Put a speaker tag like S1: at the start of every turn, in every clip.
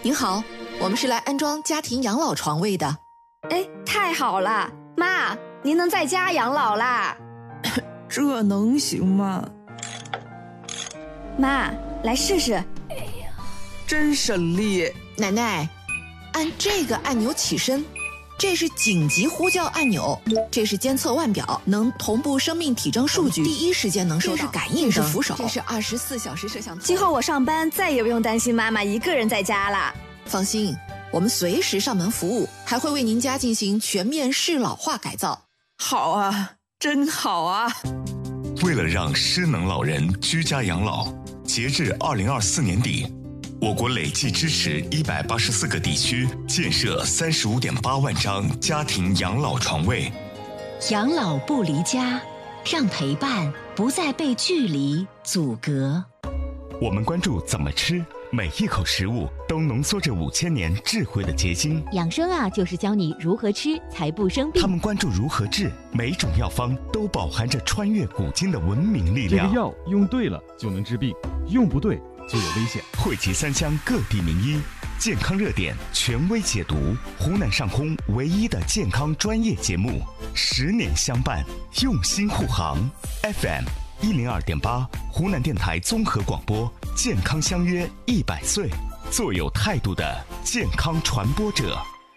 S1: 您好，我们是来安装家庭养老床位的。
S2: 哎，太好了，妈，您能在家养老啦？
S3: 这能行吗？
S2: 妈，来试试。
S3: 哎呀，真省力。
S1: 奶奶，按这个按钮起身，这是紧急呼叫按钮，这是监测腕表，能同步生命体征数据，第一时间能收到。这是感应灯，这是扶手，这是24小时摄像头。
S2: 今后我上班再也不用担心妈妈一个人在家了。
S1: 放心，我们随时上门服务，还会为您家进行全面适老化改造。
S3: 好啊，真好啊！
S4: 为了让失能老人居家养老，截至2024年底，我国累计支持184个地区建设35.8万张家庭养老床位。
S5: 养老不离家，让陪伴不再被距离阻隔。
S4: 我们关注怎么吃，每一口食物都浓缩着5000年智慧的结晶。
S6: 养生啊，就是教你如何吃才不生病。
S4: 他们关注如何治，每种药方都饱含着穿越古今的文明力量。
S7: 这个药用对了就能治病，用不对就有危险。
S4: 汇集3乡各地名医，健康热点权威解读，湖南上空唯一的健康专业节目，10年相伴，用心护航。FM 102.8，湖南电台综合广播，健康相约100岁，做有态度的健康传播者。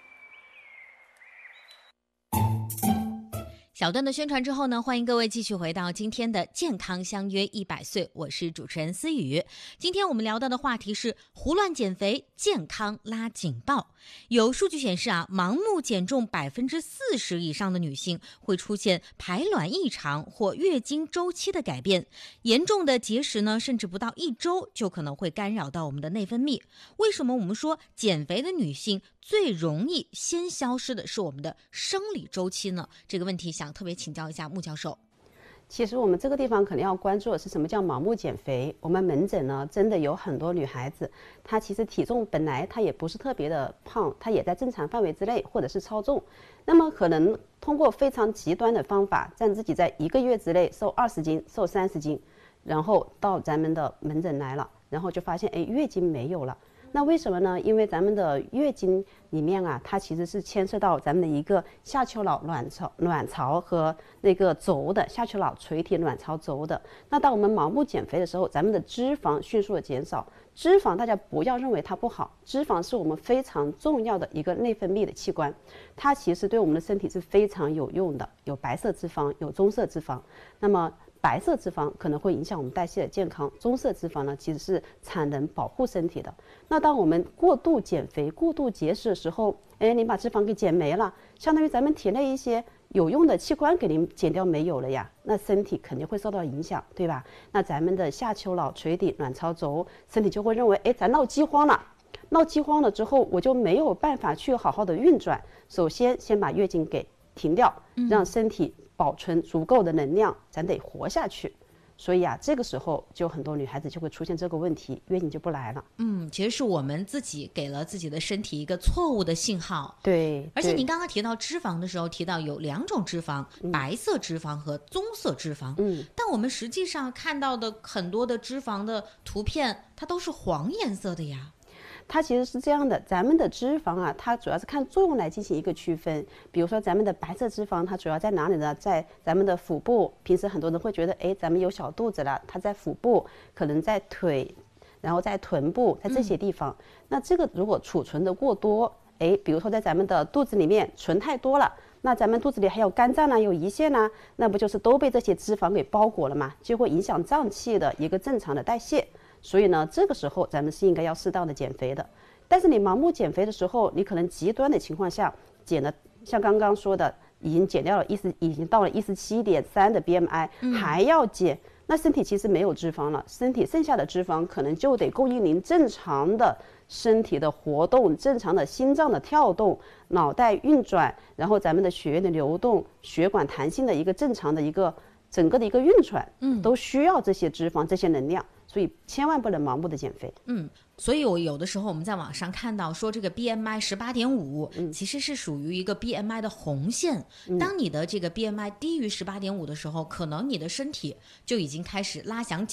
S6: 小段的宣传之后呢，欢迎各位继续回到今天的健康相约100岁，我是主持人思雨。今天我们聊到的话题是胡乱减肥，健康拉警报。有数据显示啊，盲目减重40%以上的女性会出现排卵异常或月经周期的改变，严重的节食呢，甚至不到1周就可能会干扰到我们的内分泌。为什么我们说减肥的女性最容易先消失的是我们的生理周期呢？这个问题想特别请教一下穆教授。
S8: 其实我们这个地方可能要关注的是什么叫盲目减肥。我们门诊呢，真的有很多女孩子，她其实体重本来她也不是特别的胖，她也在正常范围之内，或者是超重。那么可能通过非常极端的方法，让自己在1个月之内瘦20斤、瘦30斤，然后到咱们的门诊来了，然后就发现，哎，月经没有了。那为什么呢？因为咱们的月经里面啊，它其实是牵涉到咱们的一个下丘脑卵巢和那个轴的下丘脑垂体卵巢轴的。那当我们盲目减肥的时候，咱们的脂肪迅速的减少。脂肪大家不要认为它不好，脂肪是我们非常重要的一个内分泌的器官，它其实对我们的身体是非常有用的。有白色脂肪，有棕色脂肪。那么白色脂肪可能会影响我们代谢的健康，棕色脂肪呢其实是产能保护身体的。那当我们过度减肥、过度节食的时候，哎，你把脂肪给减没了，相当于咱们体内一些有用的器官给您减掉没有了呀，那身体肯定会受到影响，对吧？那咱们的下丘脑垂体卵巢轴，身体就会认为，哎，咱闹饥荒了。闹饥荒了之后，我就没有办法去好好的运转。首先，先把月经给停掉，让身体保存足够的能量，咱得活下去。所以啊，这个时候就很多女孩子就会出现这个问题，月经就不来了。
S6: 其实是我们自己给了自己的身体一个错误的信号。
S8: 对，
S6: 而且您刚刚提到脂肪的时候，提到有2种脂肪，白色脂肪和棕色脂肪。但我们实际上看到的很多的脂肪的图片，它都是黄颜色的呀。
S8: 它其实是这样的，咱们的脂肪啊，它主要是看作用来进行一个区分。比如说咱们的白色脂肪，它主要在哪里呢？在咱们的腹部。平时很多人会觉得，哎，咱们有小肚子了，它在腹部，可能在腿，然后在臀部，在这些地方。那这个如果储存的过多，哎，比如说在咱们的肚子里面存太多了，那咱们肚子里还有肝脏啦，有胰腺啦，那不就是都被这些脂肪给包裹了嘛？就会影响脏器的一个正常的代谢。所以呢，这个时候咱们是应该要适当的减肥的。但是你盲目减肥的时候，你可能极端的情况下减了，像刚刚说的，已经减掉了已经到了17.3的 BMI，还要减，那身体其实没有脂肪了，身体剩下的脂肪可能就得供应您正常的身体的活动，正常的心脏的跳动，脑袋运转，然后咱们的血液的流动，血管弹性的一个正常的一个整个的一个运转，都需要这些脂肪，这些能量。所以千万不能盲目的减肥。
S6: 所以我有的时候我们在网上看到说这个 BMI 18.5，其实是属于一个 BMI 的红线。当你的这个 BMI 低于18.5的时候，可能你的身体就已经开始拉响